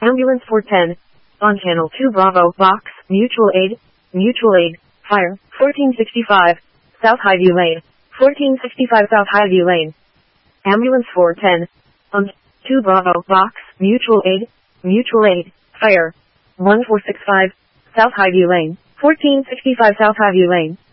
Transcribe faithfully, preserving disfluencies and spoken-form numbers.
Ambulance four ten. On channel two Bravo, box, mutual aid, mutual aid, fire, fourteen sixty-five, South Highview Lane, fourteen sixty-five South Highview Lane. Ambulance four ten. On two Bravo, box, mutual aid, mutual aid, fire, one four six five, South Highview Lane, fourteen sixty-five South Highview Lane.